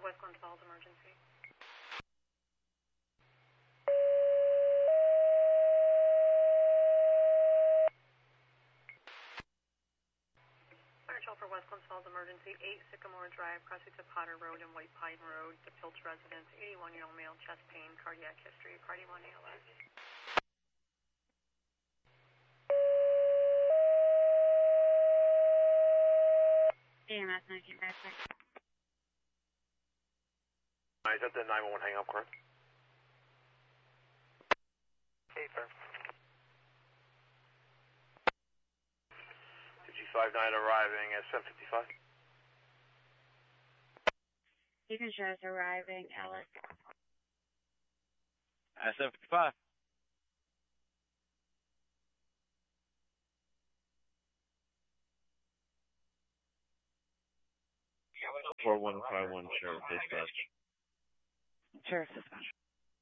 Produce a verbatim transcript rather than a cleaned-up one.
West Glens Falls emergency. Fire for West Glens Falls emergency, eight Sycamore Drive, crossing to Potter Road and White Pine Road. The Pilch residence, eighty-one-year-old male, chest pain, cardiac history, party one A L S. E M S nineteen five six. Is that the nine one one hang up, correct? Hey, sir. G five nine arriving at seven fifty-five. You can show us arriving, Alice. At seven fifty-five. four one five one, Sheriff Dispatch. Sheriff Dispatch.